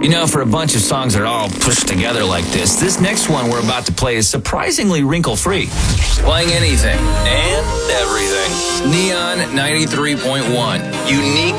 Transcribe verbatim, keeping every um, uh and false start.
You know, for a bunch of songs that are all pushed together like this, this next one we're about to play is surprisingly wrinkle-free. Playing anything and everything. Neon ninety-three point one. Unique